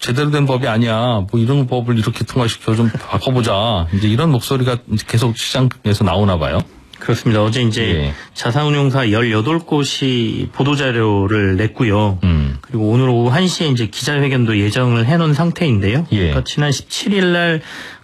제대로 된 법이 아니야. 뭐 이런 법을 이렇게 통과시켜 좀 바꿔보자. 이제 이런 목소리가 계속 시장에서 나오나 봐요. 그렇습니다. 어제 이제 자산운용사 18곳이 보도자료를 냈고요. 그리고 오늘 오후 1시에 이제 기자회견도 예정을 해놓은 상태인데요. 그러니까 지난 17일 날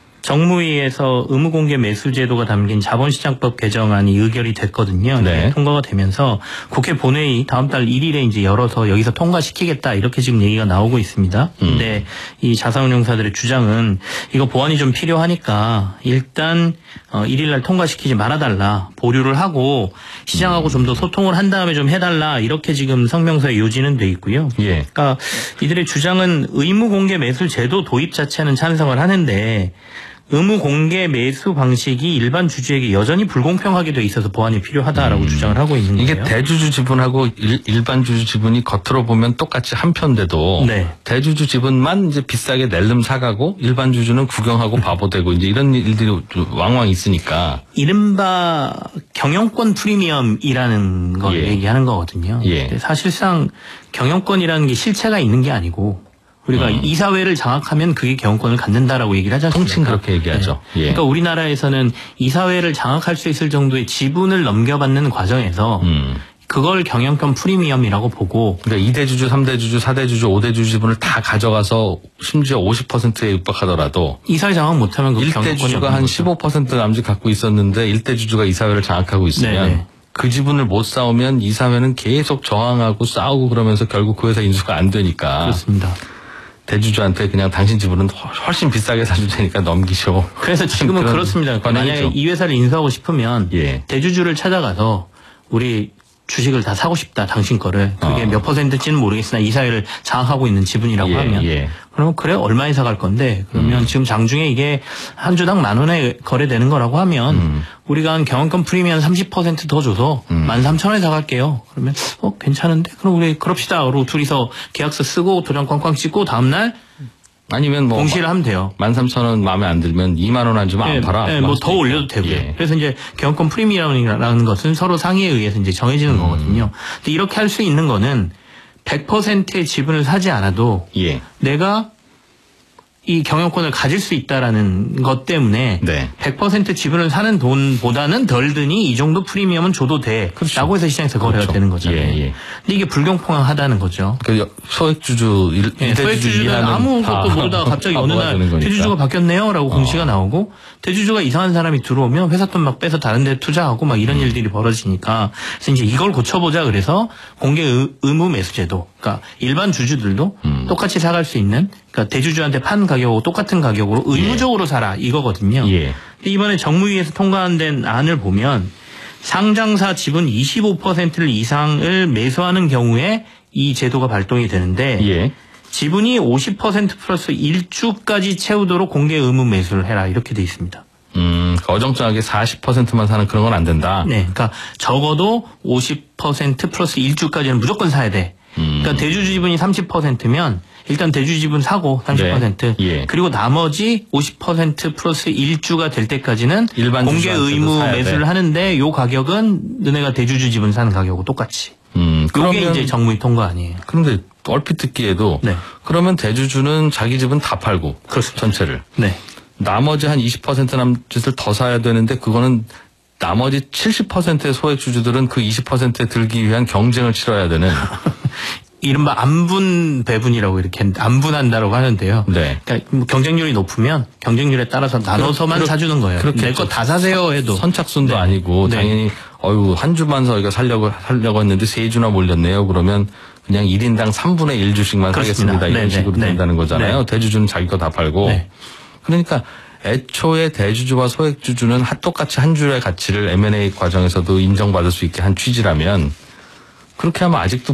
정무위에서 의무공개 매수제도가 담긴 자본시장법 개정안이 의결이 됐거든요. 네. 통과가 되면서 국회 본회의 다음 달 1일에 이제 열어서 여기서 통과시키겠다 이렇게 지금 얘기가 나오고 있습니다. 근데 이 자산운용사들의 주장은 이거 보완이 좀 필요하니까 일단 1일 날 통과시키지 말아달라. 보류를 하고 시장하고 좀 더 소통을 한 다음에 좀 해달라. 이렇게 지금 성명서에 요지는 돼 있고요. 그러니까 이들의 주장은 의무공개 매수제도 도입 자체는 찬성을 하는데 의무 공개 매수 방식이 일반 주주에게 여전히 불공평하게 돼 있어서 보완이 필요하다라고 주장을 하고 있는 거예요. 이게 대주주 지분하고 일반 주주 지분이 겉으로 보면 똑같이 한 편인데도 대주주 지분만 이제 비싸게 낼름 사가고 일반 주주는 구경하고 바보 되고 이제 이런 일들이 왕왕 있으니까 이른바 경영권 프리미엄이라는 걸 얘기하는 거거든요. 사실상 경영권이라는 게 실체가 있는 게 아니고 우리가 이사회를 장악하면 그게 경영권을 갖는다라고 얘기를 하지 않습니까? 통칭 그렇게 얘기하죠. 그러니까 우리나라에서는 이사회를 장악할 수 있을 정도의 지분을 넘겨받는 과정에서 그걸 경영권 프리미엄이라고 보고 그러니까 2대주주, 3대주주, 4대주주, 5대주주 지분을 다 가져가서 심지어 50%에 육박하더라도 이사회 장악 못하면 그 1대주주가 한 15% 남짓 갖고 있었는데 1대주주가 이사회를 장악하고 있으면 그 지분을 못 싸우면 이사회는 계속 저항하고 싸우고 그러면서 결국 그 회사 인수가 안 되니까. 그렇습니다. 대주주한테 그냥 당신 지분은 훨씬 비싸게 사줄 테니까 넘기셔. 그래서 지금은 그렇습니다. 만약에 이 회사를 인수하고 싶으면 대주주를 찾아가서 우리 주식을 다 사고 싶다. 당신 거를. 그게 몇 %인지는 모르겠으나 이사회를 장악하고 있는 지분이라고 하면. 그러면 그래 얼마에 사갈 건데 그러면 지금 장중에 이게 한 주당 10,000원에 거래되는 거라고 하면 우리가 한 경영권 프리미엄 30% 더 줘서 13,000원에 사갈게요. 그러면 괜찮은데? 그럼 우리 그럽시다. 그리고 둘이서 계약서 쓰고 도장 꽝꽝 찍고 다음날 아니면 뭐 공시를 하면 돼요. 13,000원 마음에 안 들면 2만 원 안 주면 안 팔아. 뭐 더 올려도 되고요. 그래서 이제 경영권 프리미엄이라는 것은 서로 상의에 의해서 이제 정해지는 거거든요. 근데 이렇게 할 수 있는 거는 100%의 지분을 사지 않아도 내가 이 경영권을 가질 수 있다라는 것 때문에 100% 지분을 사는 돈보다는 덜 드니 이 정도 프리미엄은 줘도 돼. 라고 해서 시장에서 거래가 되는 거잖아요. 근데 이게 불공평하다는 거죠. 그 소액주주, 소액주주는 아무것도 모르다가 갑자기 어느 날 대주주가 바뀌었네요 라고 공시가 나오고 대주주가 이상한 사람이 들어오면 회사 돈 막 빼서 다른 데 투자하고 막 이런 일들이 벌어지니까 그래서 이제 이걸 고쳐보자 그래서 공개 의무 매수제도 그러니까 일반 주주들도 똑같이 사갈 수 있는 그러니까 대주주한테 판 가격하고 똑같은 가격으로 의무적으로 사라 이거거든요. 근데 이번에 정무위에서 통과된 안을 보면 상장사 지분 25% 이상을 매수하는 경우에 이 제도가 발동이 되는데 지분이 50% 플러스 1주까지 채우도록 공개 의무 매수를 해라 이렇게 돼 있습니다. 어정쩡하게 40%만 사는 그런 건 안 된다. 그러니까 적어도 50% 플러스 1주까지는 무조건 사야 돼. 그러니까 대주주 지분이 30%면 일단 대주주 지분 사고 30% 그리고 나머지 50% 플러스 1주가 될 때까지는 공개 의무 매수를 하는데 요 가격은 너네가 대주주 지분 사는 가격하고 똑같이. 그게 이제 정무위 통과 아니에요. 그런데 얼핏 듣기에도 그러면 대주주는 자기 집은 다 팔고 전체를. 나머지 한 20% 남짓을 더 사야 되는데 그거는 나머지 70%의 소액주주들은 그 20%에 들기 위한 경쟁을 치러야 되는 이른바 안분 배분이라고 이렇게 안분한다라고 하는데요. 그러니까 뭐 경쟁률이 높으면 경쟁률에 따라서 나눠서만 사주는 거예요. 내 거 다 사세요 해도 선착순도 아니고 당연히 한 주만 저희가 살려고 했는데 3주나 몰렸네요. 그러면 그냥 1인당 3분의 1주씩만 사겠습니다. 이런 식으로 된다는 거잖아요. 대주주는 자기 거 다 팔고. 그러니까 애초에 대주주와 소액주주는 똑같이 한 줄의 가치를 M&A 과정에서도 인정받을 수 있게 한 취지라면 그렇게 하면 아직도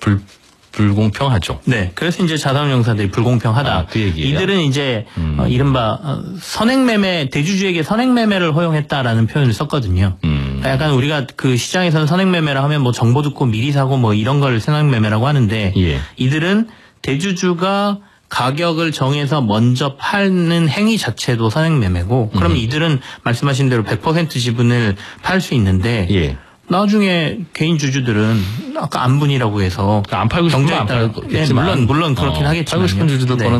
불공평하죠. 그래서 이제 자산운용사들이 불공평하다. 그 얘기예요? 이들은 이제 이른바 선행매매 대주주에게 선행매매를 허용했다라는 표현을 썼거든요. 약간 우리가 그 시장에서는 선행매매를 하면 뭐 정보 듣고 미리 사고 뭐 이런 걸 선행매매라고 하는데 이들은 대주주가 가격을 정해서 먼저 파는 행위 자체도 선행매매고 그럼 이들은 말씀하신 대로 100% 지분을 팔 수 있는데 나중에 개인 주주들은 아까 안분이라고 해서 안 팔고 싶으면 안 팔겠지만 물론 그렇긴 하겠지만 팔고 싶은 주주들 거는